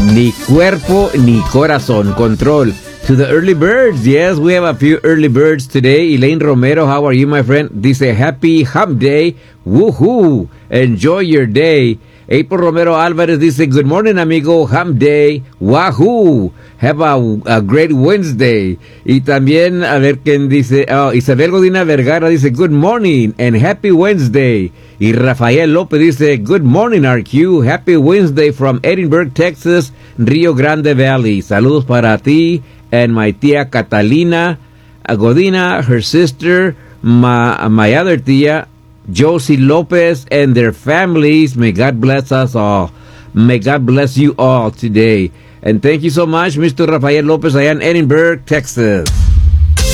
Ni cuerpo ni corazón. Control. To the early birds. Yes, we have a few early birds today. Elaine Romero, how are you, my friend? Dice, happy hump day. Woohoo. Enjoy your day. April Romero Alvarez dice, good morning, amigo. Hump day. Wahoo. Have a great Wednesday. Y también, a ver quién dice, Isabel Godina Vergara dice, good morning and happy Wednesday. Y Rafael López dice, good morning, RQ. Happy Wednesday from Edinburgh, Texas, Rio Grande Valley. Saludos para ti and my tía Catalina Godina, her sister, my other tia, Josie Lopez, and their families. May God bless us all. May God bless you all today. And thank you so much, Mr. Rafael Lopez, allá en Edinburgh, Texas.